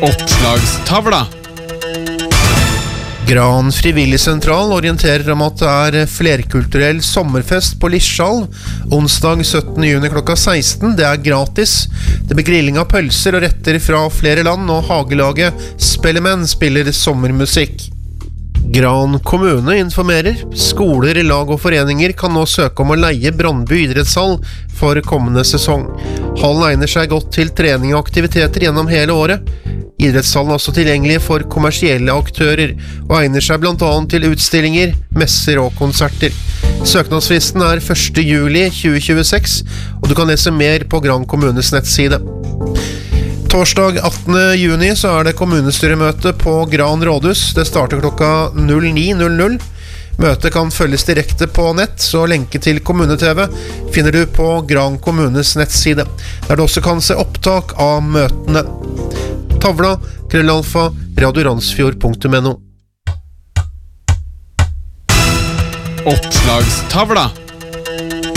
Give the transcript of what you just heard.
Oppslagstavla. Gran frivilligsentral orienterer om at det flerkulturell sommerfest på Lischall onsdag 17. juni klokka 16. Det gratis. Det blir grilling av pølser og retter fra flere land, og hagelaget Spellemenn spiller sommermusikk. Gran kommune informerer. Skoler, lag og foreninger kan nå søke om å leie Brandby idrettshall for kommende sesong. Hallen egner seg godt til trening og aktiviteter gjennom hele året. Idrettshallen er også tilgjengelig for kommersielle aktører, og egner seg blant annet til utstillinger, messer og konserter. Søknadsfristen 1. juli 2026, og du kan lese mer på Gran kommunes nettside. Torsdag 18. juni så det kommunestyremøte på Gran rådhus. Det starter klokka 09:00. Møtet kan følges direkte på nett, så lenke til kommune-TV finner du på Gran kommunes nettside, der du også kan se opptak av møtene. Tavla, @radioransfjord.no. Oppslagstavla.